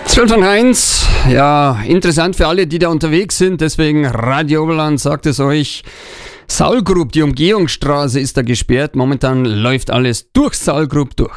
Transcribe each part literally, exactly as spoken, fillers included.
zwölf Uhr eins, ja, interessant für alle, die da unterwegs sind, deswegen Radio Oberland sagt es euch. Saulgrub, die Umgehungsstraße ist da gesperrt, momentan läuft alles durch Saulgrub durch.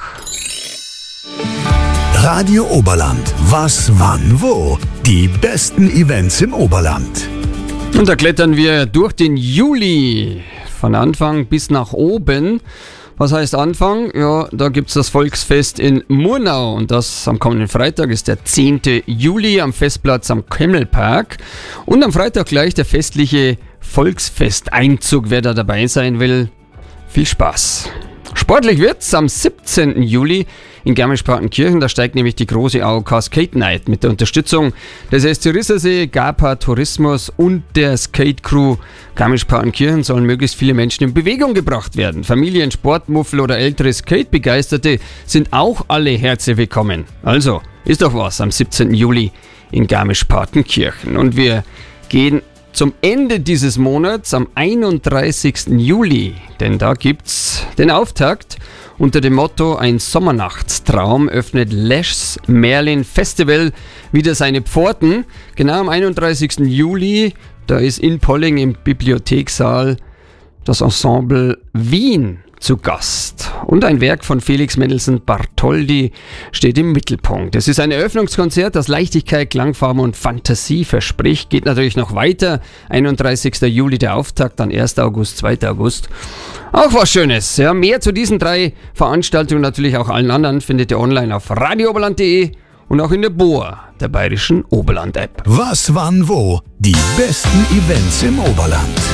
Radio Oberland, was, wann, wo? Die besten Events im Oberland. Und da klettern wir durch den Juli, von Anfang bis nach oben. Was heißt Anfang? Ja, da gibt es das Volksfest in Murnau und das am kommenden Freitag ist der zehnten Juli am Festplatz am Kemmelpark. Und am Freitag gleich der festliche Volksfesteinzug. Wer da dabei sein will, viel Spaß. Sportlich wird's am siebzehnten Juli in Garmisch-Partenkirchen. Da steigt nämlich die große A O K Skate Night mit der Unterstützung des S C Rissersee, Gapa Tourismus und der Skate Crew Garmisch-Partenkirchen sollen möglichst viele Menschen in Bewegung gebracht werden. Familien, Sportmuffel oder ältere Skate-Begeisterte sind auch alle herzlich willkommen. Also, ist doch was am siebzehnten Juli in Garmisch-Partenkirchen. Und wir gehen zum Ende dieses Monats am einunddreißigsten Juli, denn da gibt's den Auftakt. Unter dem Motto Ein Sommernachtstraum öffnet Lesch's Merlin Festival wieder seine Pforten. Genau am einunddreißigsten Juli, da ist in Polling im Bibliothekssaal das Ensemble Wien zu Gast. Und ein Werk von Felix Mendelssohn Bartholdy steht im Mittelpunkt. Es ist ein Eröffnungskonzert, das Leichtigkeit, Klangfarben und Fantasie verspricht. Geht natürlich noch weiter. einunddreißigsten Juli der Auftakt, dann ersten August, zweiten August. Auch was Schönes. Ja, mehr zu diesen drei Veranstaltungen, natürlich auch allen anderen, findet ihr online auf radio oberland punkt de und auch in der B O A, der bayerischen Oberland-App. Was, wann, wo? Die besten Events im Oberland.